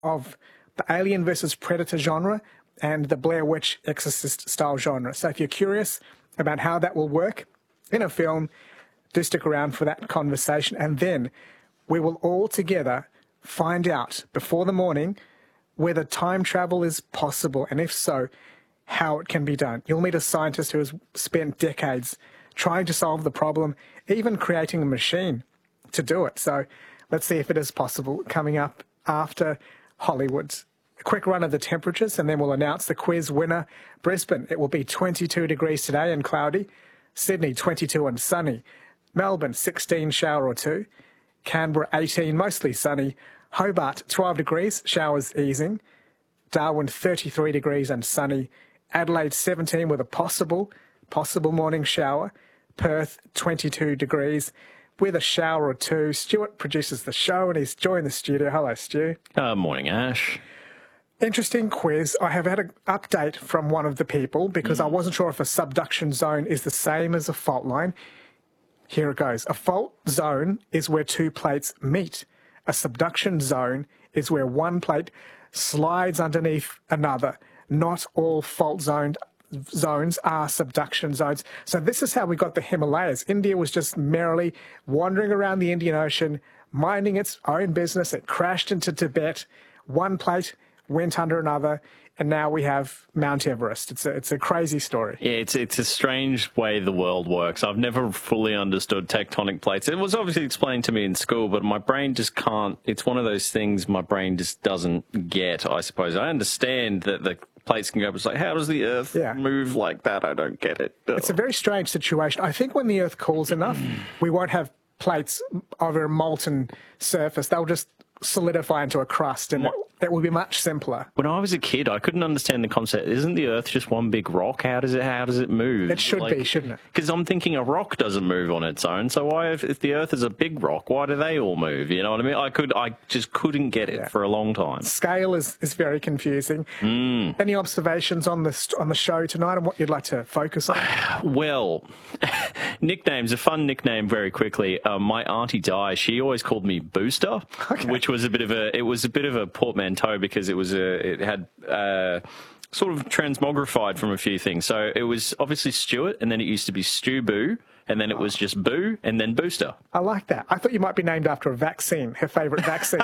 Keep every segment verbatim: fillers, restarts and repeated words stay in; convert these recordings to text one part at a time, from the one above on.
of the Alien versus Predator genre and the Blair Witch Exorcist style genre. So if you're curious about how that will work in a film, do stick around for that conversation. And then we will all together find out before the morning whether time travel is possible, and if so, how it can be done. You'll meet a scientist who has spent decades trying to solve the problem, even creating a machine to do it. So let's see if it is possible coming up after Hollywood. A quick run of the temperatures, and then we'll announce the quiz winner. Brisbane, it will be twenty-two degrees today and cloudy. Sydney, twenty-two and sunny. Melbourne, sixteen, shower or two. Canberra, eighteen, mostly sunny. Hobart, twelve degrees, showers easing. Darwin, thirty-three degrees and sunny. Adelaide, seventeen with a possible, possible morning shower. Perth, twenty-two degrees with a shower or two. Stuart produces the show and he's joined the studio. Hello, Stu. Uh, morning, Ash. Interesting quiz. I have had an update from one of the people because mm. I wasn't sure if a subduction zone is the same as a fault line. Here it goes. A fault zone is where two plates meet. A subduction zone is where one plate slides underneath another. Not all fault zoned zones are subduction zones. So this is how we got the Himalayas. India was just merrily wandering around the Indian Ocean, minding its own business. It crashed into Tibet. One plate went under another, and now we have Mount Everest. It's a, it's a crazy story. Yeah, it's it's a strange way the world works. I've never fully understood tectonic plates. It was obviously explained to me in school, but my brain just can't. It's one of those things my brain just doesn't get, I suppose. I understand that the plates can go up. It's like, how does the Earth yeah. move like that? I don't get it. Ugh. It's a very strange situation. I think when the Earth cools enough, we won't have plates over a molten surface. They'll just solidify into a crust, and it, it will be much simpler. When I was a kid, I couldn't understand the concept. Isn't the Earth just one big rock? How does it? How does it move? It should like, be, shouldn't it? Because I'm thinking a rock doesn't move on its own. So why, if, if the Earth is a big rock, why do they all move? You know what I mean? I could, I just couldn't get it yeah. for a long time. Scale is, is very confusing. Mm. Any observations on the on the show tonight and what you'd like to focus on? Well, nicknames. A fun nickname. Very quickly. Uh, my auntie Di, she always called me Booster, okay. which was a bit of a. It was a bit of a portmanteau because it was a. It had. Uh, sort of transmogrified from a few things. So it was obviously Stuart, and then it used to be Stu Boo, and then it was just Boo, and then Booster. I like that. I thought you might be named after a vaccine, her favourite vaccine.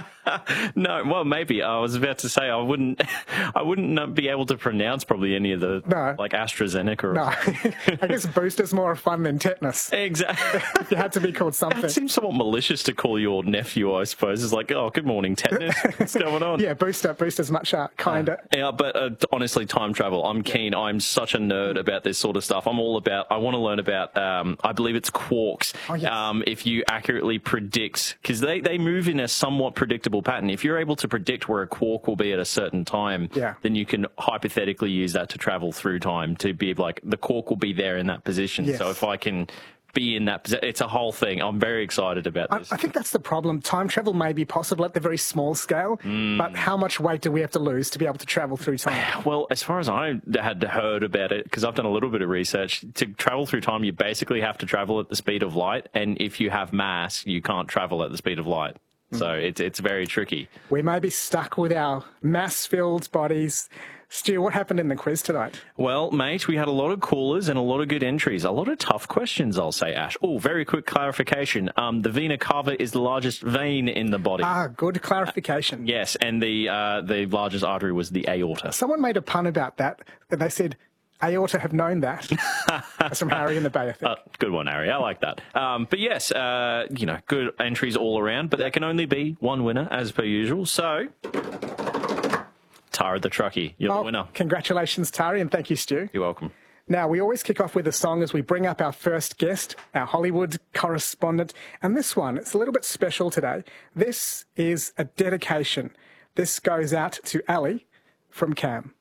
No, well, maybe. I was about to say I wouldn't I wouldn't be able to pronounce probably any of the, no. like AstraZeneca. Or... No, I guess Booster's more fun than tetanus. Exactly. You had to be called something. It seems somewhat malicious to call your nephew, I suppose. It's like, oh, good morning, tetanus. What's going on? Yeah, Booster. Booster's much uh, kinder. Uh, yeah, but uh, honestly, time travel, I'm keen. I'm such a nerd about this sort of stuff. I'm all about, I want to learn about, um, I believe it's quarks. Oh, yes. um, if you accurately predict, because they, they move in a somewhat predictable pattern. If you're able to predict where a quark will be at a certain time, yeah. then you can hypothetically use that to travel through time to be like, the quark will be there in that position. Yes. So if I can be in that position, it's a whole thing. I'm very excited about this. I, I think that's the problem. Time travel may be possible at the very small scale, mm. but how much weight do we have to lose to be able to travel through time? Well, as far as I had heard about it, because I've done a little bit of research, to travel through time, you basically have to travel at the speed of light, and if you have mass, you can't travel at the speed of light. So mm. it's it's very tricky. We may be stuck with our mass-filled bodies. Stu, what happened in the quiz tonight? Well, mate, we had a lot of callers and a lot of good entries. A lot of tough questions, I'll say, Ash. Oh, very quick clarification. Um, the vena cava is the largest vein in the body. Ah, good clarification. Uh, yes, and the uh, the largest artery was the aorta. Someone made a pun about that. They said, aorta have known that. That's from Harry in the Bay, I think. Uh, good one, Harry. I like that. Um, but yes, uh, you know, good entries all around, but there can only be one winner, as per usual. So... Tara the Truckie, you're oh, the winner. Congratulations, Tara, and thank you, Stu. You're welcome. Now, we always kick off with a song as we bring up our first guest, our Hollywood correspondent. And this one, it's a little bit special today. This is a dedication. This goes out to Ali from Cam.